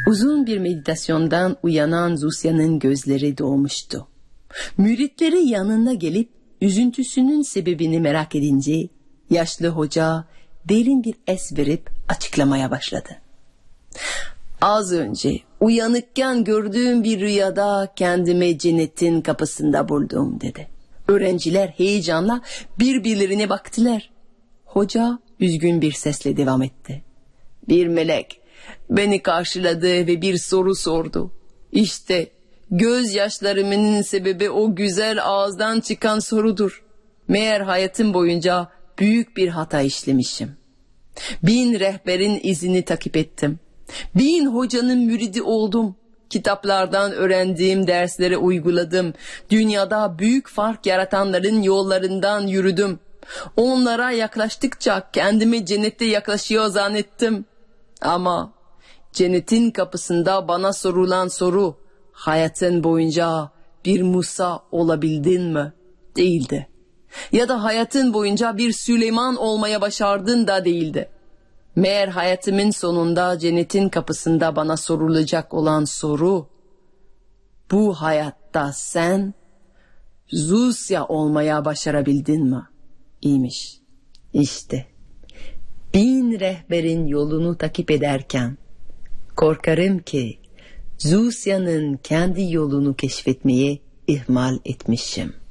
Uzun bir meditasyondan uyanan Zusya'nın gözleri doğmuştu. Müritleri yanına gelip üzüntüsünün sebebini merak edince yaşlı hoca derin bir es verip açıklamaya başladı. Az önce uyanıkken gördüğüm bir rüyada kendimi cennetin kapısında buldum dedi. Öğrenciler heyecanla birbirlerine baktılar. Hoca üzgün bir sesle devam etti. Bir melek beni karşıladı ve bir soru sordu. İşte gözyaşlarımın sebebi o güzel ağızdan çıkan sorudur. Meğer hayatım boyunca büyük bir hata işlemişim. 1000 rehberin izini takip ettim. 1000 hocanın müridi oldum. Kitaplardan öğrendiğim dersleri uyguladım. Dünyada büyük fark yaratanların yollarından yürüdüm. Onlara yaklaştıkça kendimi cennete yaklaşıyor zannettim. Ama cennetin kapısında bana sorulan soru, hayatın boyunca bir Musa olabildin mi? Değildi. Ya da hayatın boyunca bir Süleyman olmaya başardın da değildi. Meğer hayatımın sonunda cennetin kapısında bana sorulacak olan soru, bu hayatta sen Zusya olmaya başarabildin mi? İyiymiş. İşte 1000 rehberin yolunu takip ederken korkarım ki Zusya'nın kendi yolunu keşfetmeyi ihmal etmişim.